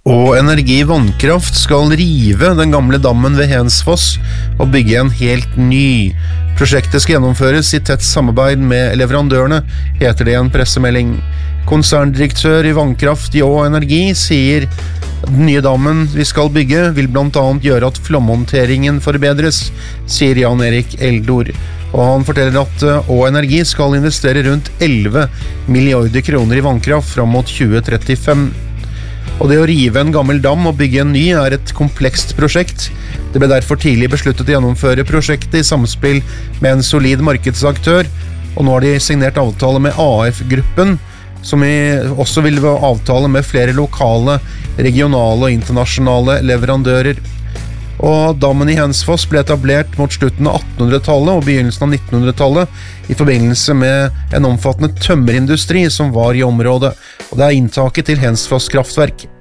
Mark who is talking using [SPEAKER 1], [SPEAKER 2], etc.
[SPEAKER 1] Og Energi Vannkraft skal rive den gamle dammen ved Hensfoss og bygge en helt ny. Prosjektet skal gjennomføres i tett samarbeid med leverandørene, heter det i en pressemelding. Konserndirektør i Vannkraft Jå Energi sier den nye dammen vi skal bygge vil blant annet gjøre at flomhåndteringen forbedres, sier Jan Erik Eldor. Og han forteller at Å Energi skal investere rundt 11 milliarder kroner i vannkraft fram mot 2035. Og det å rive en gammel dam og bygge en ny er et komplekst prosjekt. Det ble derfor tidlig besluttet å gjennomføre prosjektet i samspill med en solid markedsaktør, og nå har de signert avtale med AF-gruppen, som også vil ha avtale med flere lokale, regionale og internasjonale leverandører. Og dammen i Hensfoss ble etablert mot slutten av 1800-tallet og begynnelsen av 1900-tallet i forbindelse med en omfattende tømmerindustri som var i området, og det er inntaket til Hensfoss kraftverk.